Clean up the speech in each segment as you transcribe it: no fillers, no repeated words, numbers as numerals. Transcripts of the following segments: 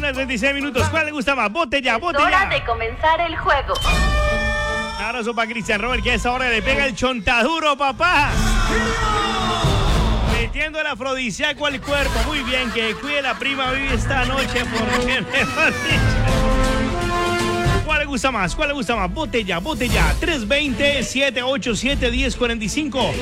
9:36 minutos. ¿Cuál le gusta más? Vote ya, vote Hora ya. de comenzar el juego. Un abrazo para Cristian Robert, que a esa hora le pega el chontaduro, papá. Metiendo el afrodisíaco al cuerpo. Muy bien, que cuide la prima vive esta noche porque me ¿Cuál le gusta más? ¿Cuál le gusta más? Vote ya, vote ya. 320-787-1045.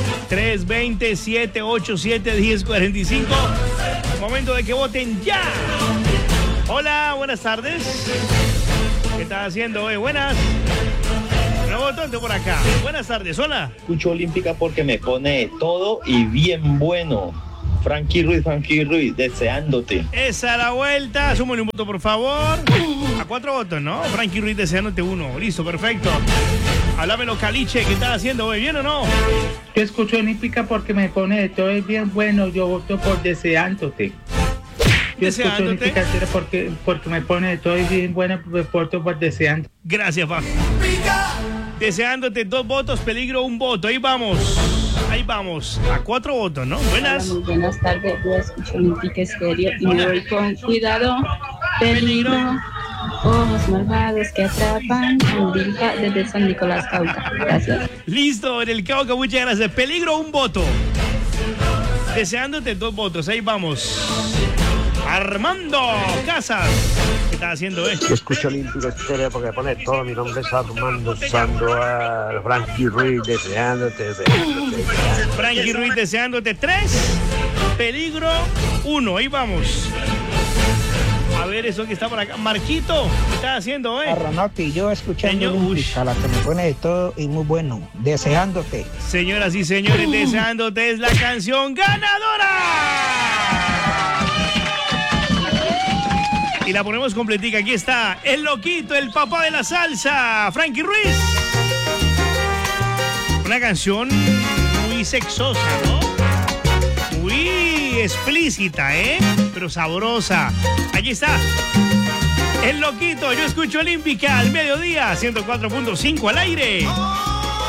320-787-1045. Momento de que voten ya. Hola, buenas tardes. ¿Qué estás haciendo hoy? Buenas. No votante por acá. Buenas tardes, hola. Escucho Olímpica porque me pone de todo y bien bueno. Frankie Ruiz, deseándote. Esa la vuelta. Súmale un voto, por favor. A 4 votos, ¿no? Frankie Ruiz deseándote 1. Listo, perfecto. Háblamelo, Caliche. ¿Qué estás haciendo hoy? ¿Bien o no? Yo escucho Olímpica porque me pone de todo y bien bueno. Yo voto por deseándote. Yo escucho Olímpica porque me pone de todo y bien bueno. Me voto por deseándote. Gracias, pa. Deseándote 2 votos, peligro 1 voto. Ahí vamos. Ahí vamos. A 4 votos, ¿no? Buenas. Hola, muy buenas tardes. Yo escucho Olímpica Estéreo y me voy con cuidado. Peligro. Ojos malvados que atrapan. Andilja desde San Nicolás, Cauca. Gracias. Listo, en el Cauca, muchas gracias. Peligro 1 voto. Deseándote 2 votos. Ahí vamos. Armando Casas. ¿Qué estás haciendo, Yo escucho Olímpico Estéreo porque me pone todo. Mi nombre es Armando Sandoval. Frankie Ruiz, deseándote. Frankie Ruiz deseándote 3. Peligro 1. Ahí vamos. A ver eso que está por acá. Marquito, ¿qué estás haciendo, Arranotti, yo escuchando Señor, Olímpica, la que me pone de todo y muy bueno. Deseándote. Señoras y señores, deseándote es la canción ganadora. Y la ponemos completica. Aquí está el loquito, el papá de la salsa, Frankie Ruiz. Una canción muy sexosa, ¿no? Muy explícita, pero sabrosa. Aquí está el loquito. Yo escucho Olímpica al mediodía, 104.5 al aire.